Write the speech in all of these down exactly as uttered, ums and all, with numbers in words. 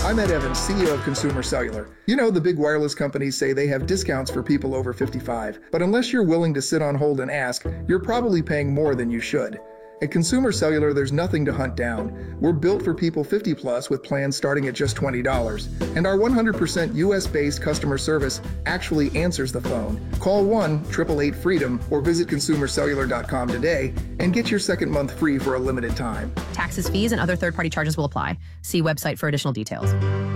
I'm Ed Evans, C E O of Consumer Cellular. You know, the big wireless companies say they have discounts for people over fifty-five, but unless you're willing to sit on hold and ask, you're probably paying more than you should. At Consumer Cellular, there's nothing to hunt down. We're built for people fifty plus with plans starting at just twenty dollars. And our one hundred percent U S-based customer service actually answers the phone. Call one eight eight eight freedom or visit consumer cellular dot com today and get your second month free for a limited time. Taxes, fees, and other third-party charges will apply. See website for additional details.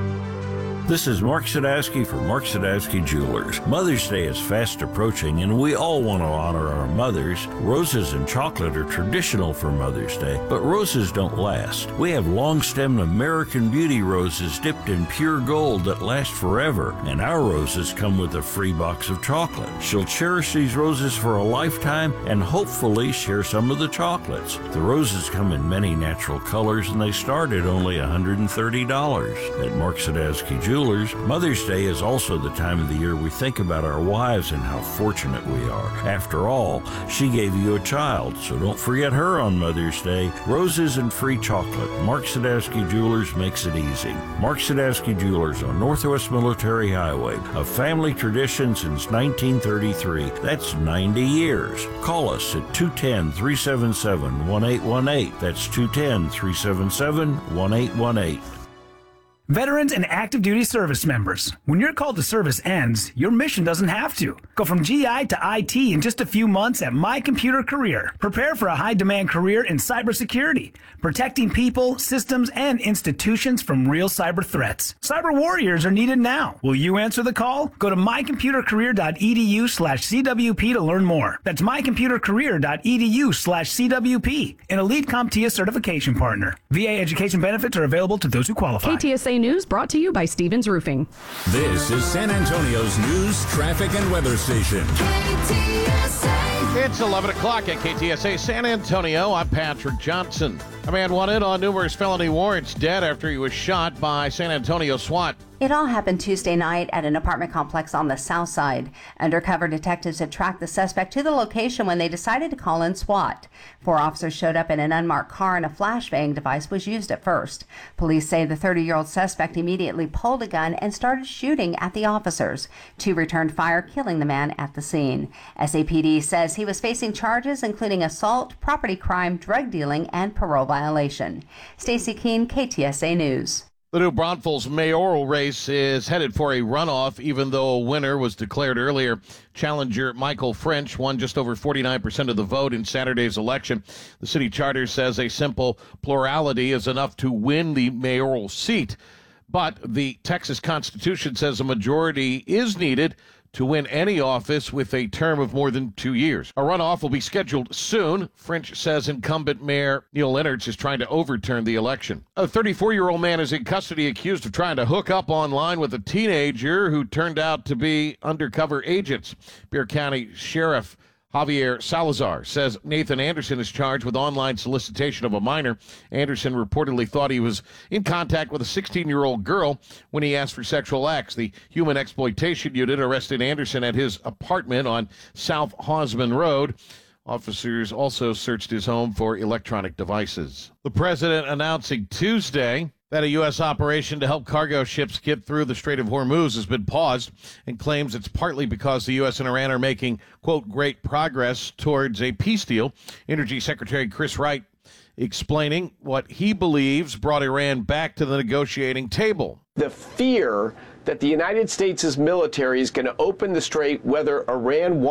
This is Mark Sadowski for Mark Sadowski Jewelers. Mother's Day is fast approaching, and we all want to honor our mothers. Roses and chocolate are traditional for Mother's Day, but roses don't last. We have long-stemmed American Beauty roses dipped in pure gold that last forever, and our roses come with a free box of chocolate. She'll cherish these roses for a lifetime and hopefully share some of the chocolates. The roses come in many natural colors, and they start at only one hundred thirty dollars. At Mark Sadowski Jewelers, Mother's Day is also the time of the year we think about our wives and how fortunate we are. After all, she gave you a child, so don't forget her on Mother's Day. Roses and free chocolate. Mark Sadowski Jewelers makes it easy. Mark Sadowski Jewelers on Northwest Military Highway, a family tradition since nineteen thirty-three. That's ninety years. Call us at two one zero, three seven seven, one eight one eight. That's two one zero, three seven seven, one eight one eight. Veterans and active duty service members, when your call to service ends, your mission doesn't have to. Go from G I to I T in just a few months at My Computer Career. Prepare for a high-demand career in cybersecurity, protecting people, systems, and institutions from real cyber threats. Cyber warriors are needed now. Will you answer the call? Go to my computer career dot e d u slash C W P to learn more. That's my computer career dot e d u slash C W P, an elite CompTIA certification partner. V A education benefits are available to those who qualify. K T S A News brought to you by Stevens Roofing. This is San Antonio's news, traffic, and weather station. K T S A. It's eleven o'clock at K T S A San Antonio. I'm Patrick Johnson. A man wanted on numerous felony warrants dead after he was shot by San Antonio SWAT. It all happened Tuesday night at an apartment complex on the south side. Undercover detectives had tracked the suspect to the location when they decided to call in SWAT. Four officers showed up in an unmarked car and a flashbang device was used at first. Police say the thirty-year-old suspect immediately pulled a gun and started shooting at the officers. Two returned fire, killing the man at the scene. S A P D says he was facing charges including assault, property crime, drug dealing, and parole violation. Stacey Keene, K T S A News. The New Braunfels mayoral race is headed for a runoff, even though a winner was declared earlier. Challenger Michael French won just over forty-nine percent of the vote in Saturday's election. The city charter says a simple plurality is enough to win the mayoral seat. But the Texas Constitution says a majority is needed to win any office with a term of more than two years. A runoff will be scheduled soon. French says incumbent Mayor Neil Lennertz is trying to overturn the election. A thirty-four-year-old man is in custody accused of trying to hook up online with a teenager who turned out to be undercover agents. Bexar County Sheriff Javier Salazar says Nathan Anderson is charged with online solicitation of a minor. Anderson reportedly thought he was in contact with a sixteen-year-old girl when he asked for sexual acts. The Human Exploitation Unit arrested Anderson at his apartment on South Hosman Road. Officers also searched his home for electronic devices. The president announcing Tuesday that a U S operation to help cargo ships get through the Strait of Hormuz has been paused, and claims it's partly because the U S and Iran are making, quote, great progress towards a peace deal. Energy Secretary Chris Wright explaining what he believes brought Iran back to the negotiating table. The fear that the United States' military is going to open the strait whether Iran wants